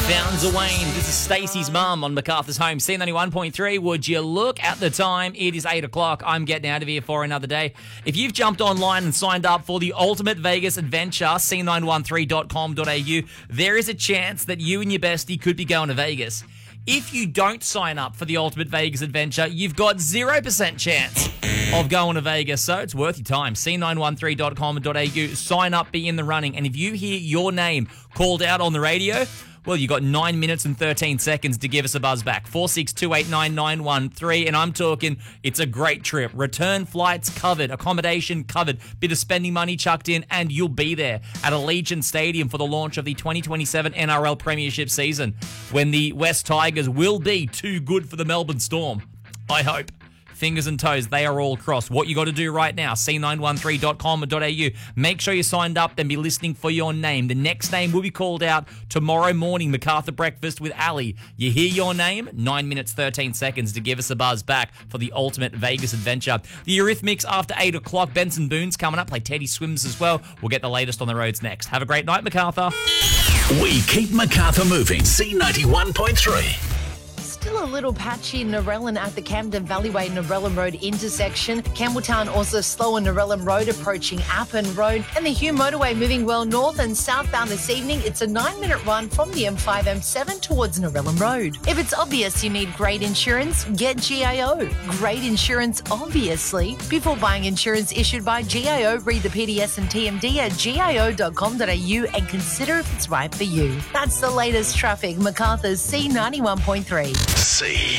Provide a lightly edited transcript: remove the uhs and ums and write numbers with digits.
Fountains of Wayne. This is Stacey's mum on MacArthur's Home. C91.3. Would you look at the time? It is 8 o'clock. I'm getting out of here for another day. If you've jumped online and signed up for the Ultimate Vegas Adventure, c913.com.au, there is a chance that you and your bestie could be going to Vegas. If you don't sign up for the Ultimate Vegas Adventure, you've got 0% chance of going to Vegas, so it's worth your time. c913.com.au. Sign up, be in the running, and if you hear your name called out on the radio, well, you got 9 minutes and 13 seconds to give us a buzz back. 46289913, and I'm talking, it's a great trip. Return flights covered, accommodation covered, bit of spending money chucked in, and you'll be there at Allegiant Stadium for the launch of the 2027 NRL Premiership season, when the West Tigers will be too good for the Melbourne Storm. I hope. Fingers and toes, they are all crossed. What you got to do right now, c913.com.au. Make sure you signed up and be listening for your name. The next name will be called out tomorrow morning, MacArthur Breakfast with Ali. You hear your name, 9 minutes, 13 seconds to give us a buzz back for the Ultimate Vegas Adventure. The Eurythmics after 8 o'clock. Benson Boone's coming up. Play Teddy Swims as well. We'll get the latest on the roads next. Have a great night, MacArthur. We keep MacArthur moving. C91.3. Still a little patchy in Narellan at the Camden Valleyway Narellan Road intersection. Campbelltown also slow on Narellan Road approaching Appin Road. And the Hume Motorway moving well north and southbound this evening. It's a 9-minute run from the M5-M7 towards Narellan Road. If it's obvious you need great insurance, get GIO. Great insurance, obviously. Before buying insurance issued by GIO, read the PDS and TMD at gio.com.au and consider if it's right for you. That's the latest traffic. MacArthur's C91.3. C.